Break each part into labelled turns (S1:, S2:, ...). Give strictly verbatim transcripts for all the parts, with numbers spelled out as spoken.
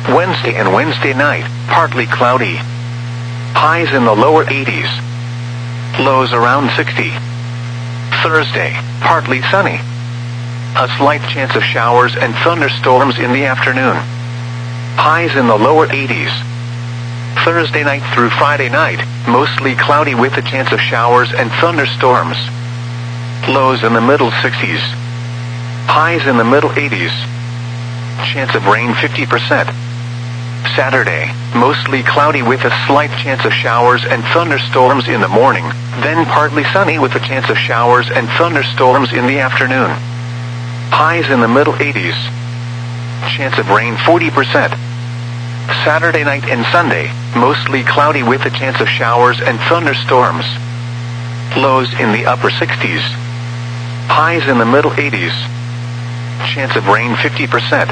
S1: Wednesday and Wednesday night, partly cloudy. Highs in the lower eighties. Lows around sixty. Thursday, partly sunny. A slight chance of showers and thunderstorms in the afternoon. Highs in the lower eighties. Thursday night through Friday night, mostly cloudy with a chance of showers and thunderstorms. Lows in the middle sixties. Highs in the middle eighties. Chance of rain fifty percent. Saturday, mostly cloudy with a slight chance of showers and thunderstorms in the morning, then partly sunny with a chance of showers and thunderstorms in the afternoon. Highs in the middle eighties. Chance of rain forty percent. Saturday night and Sunday, mostly cloudy with a chance of showers and thunderstorms. Lows in the upper sixties. Highs in the middle eighties. Chance of rain fifty percent.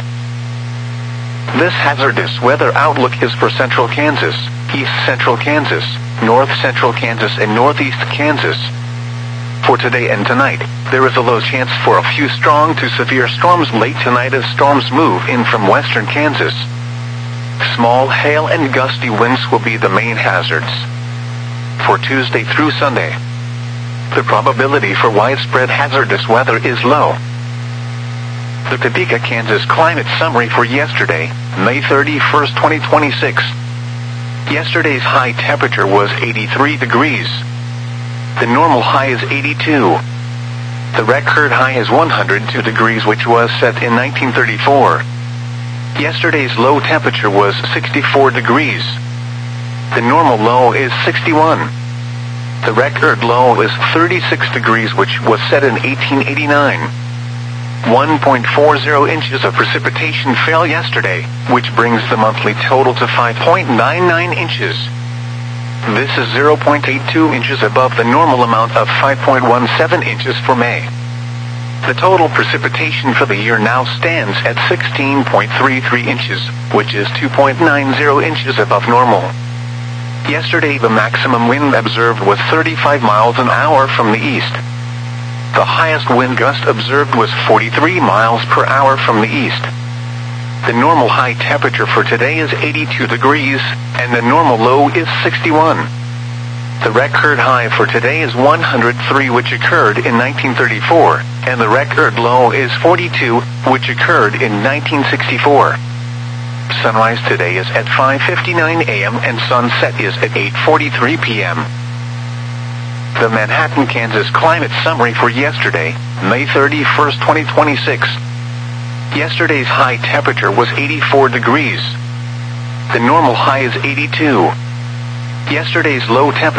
S1: This hazardous weather outlook is for central Kansas, east central Kansas, north central Kansas, and northeast Kansas. For today and tonight, there is a low chance for a few strong to severe storms late tonight as storms move in from western Kansas. Small hail and gusty winds will be the main hazards. For Tuesday through Sunday, the probability for widespread hazardous weather is low. The Topeka, Kansas climate summary for yesterday, May thirty-first, twenty twenty-six. Yesterday's high temperature was eighty-three degrees. The normal high is eighty-two. The record high is one hundred two degrees, which was set in nineteen thirty-four. Yesterday's low temperature was sixty-four degrees. The normal low is sixty-one. The record low is thirty-six degrees, which was set in eighteen eighty-nine. one point four zero inches of precipitation fell yesterday, which brings the monthly total to five point nine nine inches. This is zero point eight two inches above the normal amount of five point one seven inches for May. The total precipitation for the year now stands at sixteen point three three inches, which is two point nine zero inches above normal. Yesterday the maximum wind observed was thirty-five miles an hour from the east. The highest wind gust observed was forty-three miles per hour from the east. The normal high temperature for today is eighty-two degrees, and the normal low is sixty-one. The record high for today is one hundred three, which occurred in nineteen thirty-four, and the record low is forty-two, which occurred in nineteen sixty-four. Sunrise today is at five fifty-nine a m and sunset is at eight forty-three p m The Manhattan, Kansas climate summary for yesterday, May thirty-first, twenty twenty-six. Yesterday's high temperature was eighty-four degrees. The normal high is eighty-two. Yesterday's low temperature